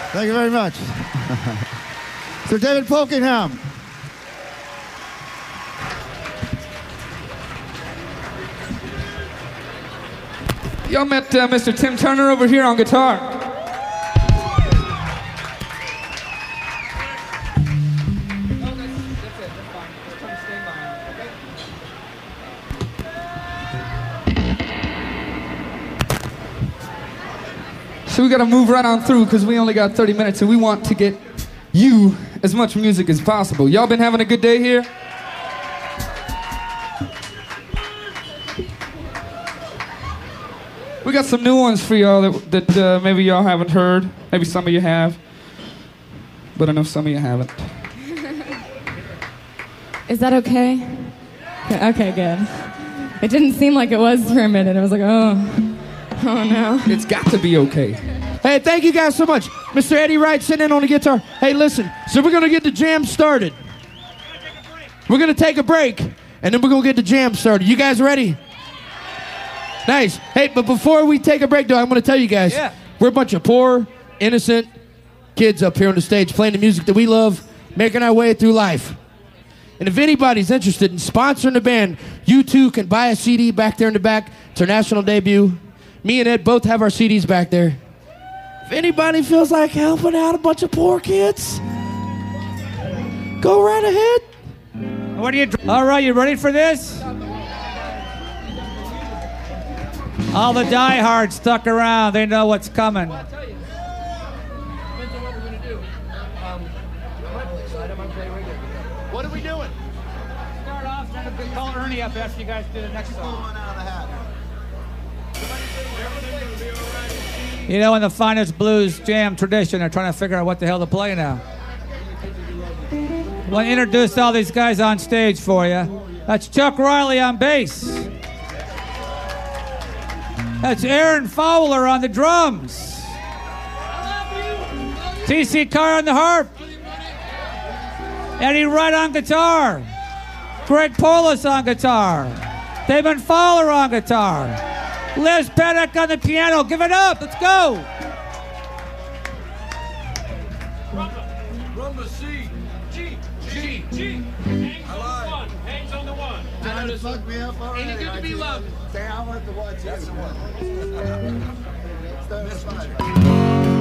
Thank you very much. Sir David Polkingham. Y'all met Mr. Tim Turner over here on guitar. So we got to move right on through because we only got 30 minutes and we want to get you as much music as possible. Y'all been having a good day here? We got some new ones for y'all that maybe y'all haven't heard. Maybe some of you have. But I know some of you haven't. Is that okay? Okay, good. It didn't seem like it was for a minute. I was like, oh no. It's got to be okay. Hey, thank you guys so much. Mr. Eddie Wright sitting in on the guitar. Hey, listen, so we're going to get the jam started. We're going to take a break, and then we're going to get the jam started. You guys ready? Nice. Hey, but before we take a break, though, I'm going to tell you guys, we're a bunch of poor, innocent kids up here on the stage playing the music that we love, making our way through life. And if anybody's interested in sponsoring the band, you too can buy a CD back there in the back. It's our national debut. Me and Ed both have our CDs back there. If anybody feels like helping out a bunch of poor kids, go right ahead. What are you? All right, you ready for this? All the diehards stuck around. They know what's coming. Well, I'll tell you. Depends on what we're going to do. What are we doing? Start off, then call Ernie up after you guys do the next song. You know, in the finest blues jam tradition, they're trying to figure out what the hell to play now. I want to introduce all these guys on stage for you. That's Chuck Riley on bass. That's Aaron Fowler on the drums. T.C. Carr on the harp. Eddie Wright on guitar. Greg Polis on guitar. Damon Fowler on guitar. Liz Paddock on the piano. Give it up. Let's go. Rumba C. G. Hangs on the one. Trying to fuck me up already. Ain't it good to be loved? Say I want to watch you. That's the one.